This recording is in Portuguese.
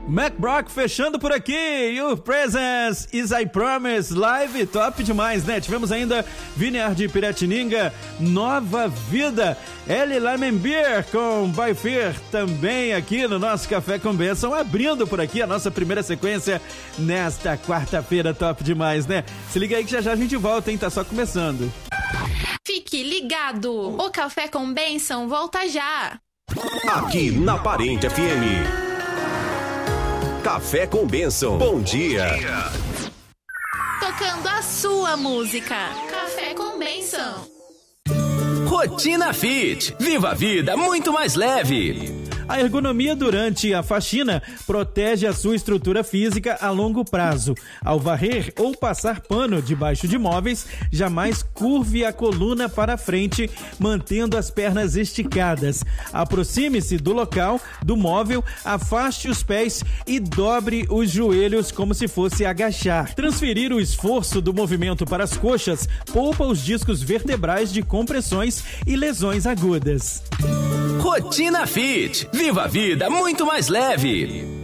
Mac Brock fechando por aqui. Your Presence is I Promise. Live top demais, né? Tivemos ainda Vineyard de Piratininga, Nova Vida. L. Lemon Beer com By Fear também aqui no nosso Café com Bênção, abrindo por aqui a nossa primeira sequência nesta quarta-feira, top demais, né? Se liga aí que já a gente volta, hein? Tá só começando. Fique ligado, o Café com Bênção volta já. Aqui na Parente FM. Café com Bênção. Bom dia. Tocando a sua música. Café com Bênção. Rotina Fit. Viva a vida muito mais leve. A ergonomia durante a faxina protege a sua estrutura física a longo prazo. Ao varrer ou passar pano debaixo de móveis, jamais curve a coluna para frente, mantendo as pernas esticadas. Aproxime-se do local do móvel, afaste os pés e dobre os joelhos como se fosse agachar. Transferir o esforço do movimento para as coxas poupa os discos vertebrais de compressões e lesões agudas. Rotina Fit. Viva a vida muito mais leve.